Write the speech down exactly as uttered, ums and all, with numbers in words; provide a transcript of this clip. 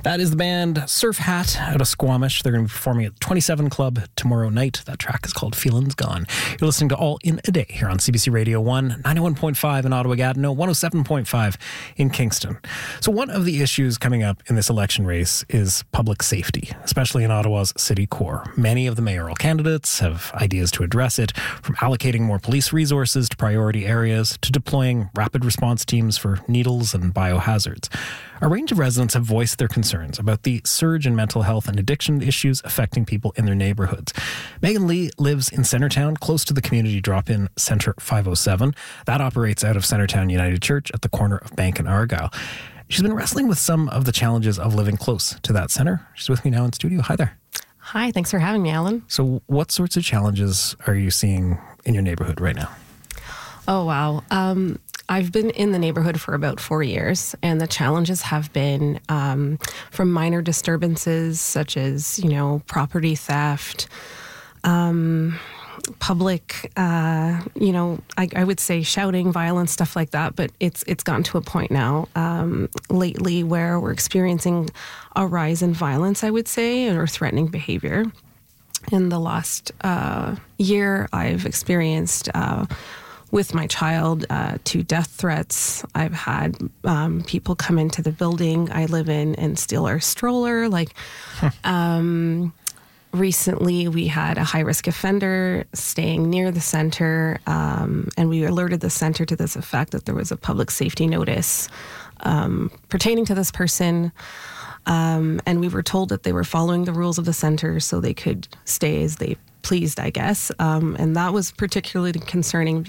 That is the band Surf Hat out of Squamish. They're going to be performing at twenty-seven Club tomorrow night. That track is called Feelin's Gone. You're listening to All in a Day here on C B C Radio one, ninety-one point five in Ottawa-Gatineau, one oh seven point five in Kingston. So one of the issues coming up in this election race is public safety, especially in Ottawa's city core. Many of the mayoral candidates have ideas to address it, from allocating more police resources to priority areas to deploying rapid response teams for needles and biohazards. A range of residents have voiced their concerns about the surge in mental health and addiction issues affecting people in their neighborhoods. Megan Lee lives in Centretown, close to the community drop-in Centre five oh seven. That operates out of Centretown United Church at the corner of Bank and Argyle. She's been wrestling with some of the challenges of living close to that centre. She's with me now in studio. Hi there. Hi, thanks for having me, Alan. So what sorts of challenges are you seeing in your neighborhood right now? Oh, wow. Um, I've been in the neighborhood for about four years, and the challenges have been um, from minor disturbances such as, you know, property theft, um, public, uh, you know, I, I would say shouting, violence, stuff like that. But it's it's gotten to a point now um, lately where we're experiencing a rise in violence, I would say, or threatening behavior. In the last uh, year, I've experienced uh, with my child, uh, two death threats. I've had um, people come into the building I live in and steal our stroller. Like, um, recently we had a high-risk offender staying near the center, um, and we alerted the center to this effect that there was a public safety notice um, pertaining to this person. Um, and we were told that they were following the rules of the center so they could stay as they pleased, I guess. Um, and that was particularly concerning